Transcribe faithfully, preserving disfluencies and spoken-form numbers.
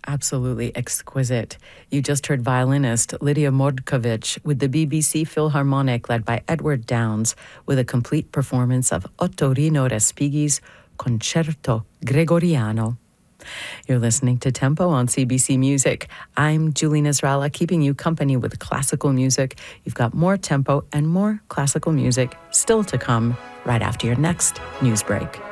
Absolutely exquisite. You just heard violinist Lydia Mordkovich with the B B C Philharmonic led by Edward Downes with a complete performance of Ottorino Respighi's Concerto Gregoriano. You're listening to Tempo on C B C Music. I'm Julie Nasrallah, keeping you company with classical music. You've got more Tempo and more classical music still to come right after your next news break.